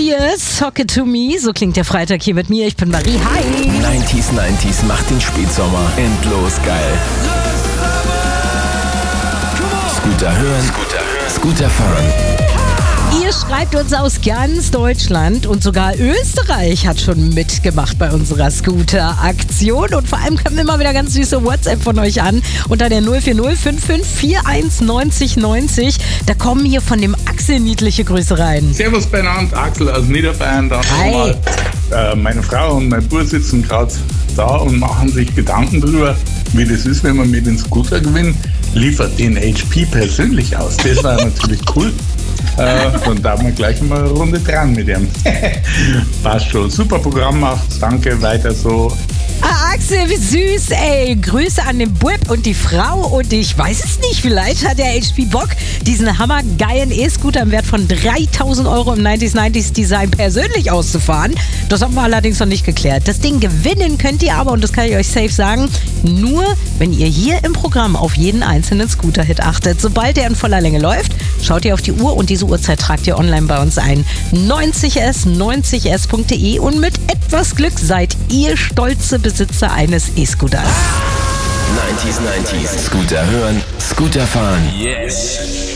Spears, Talk It To Me. So klingt der Freitag hier mit mir. Ich bin Marie. Hi. 90s macht den Spätsommer endlos geil. Scooter hören, Scooter fahren. Ihr schreibt uns aus ganz Deutschland und sogar Österreich hat schon mitgemacht bei unserer Scooter-Aktion. Und vor allem kommen immer wieder ganz süße WhatsApp von euch an unter der 040 5541 90 90. Da kommen hier von dem Axel niedliche Grüße rein. Servus beieinander, Axel aus Niederbayern. Hi. Meine Frau und mein Bruder sitzen gerade da und machen sich Gedanken darüber, wie das ist, wenn man mit dem Scooter gewinnt. Liefert den HP persönlich aus. Das war natürlich cool. Dann darf man gleich mal eine Runde dran mit ihm. Passt schon. Super Programm macht. Danke, weiter so. Ah, Axel, wie süß, ey. Grüße an den Bub und die Frau und ich weiß es nicht, vielleicht hat der HP Bock, diesen hammergeilen E-Scooter im Wert von 3.000 € im 90s Design persönlich auszufahren. Das haben wir allerdings noch nicht geklärt. Das Ding gewinnen könnt ihr aber, und das kann ich euch safe sagen, nur wenn ihr hier im Programm auf jeden einzelnen Scooter-Hit achtet. Sobald der in voller Länge läuft, schaut ihr auf die Uhr und diese Uhrzeit tragt ihr online bei uns ein. 90s.de und mit etwas Glück seid ihr stolze Besitzer eines E-Scooters. 90s, Scooter hören, Scooter fahren. Yes.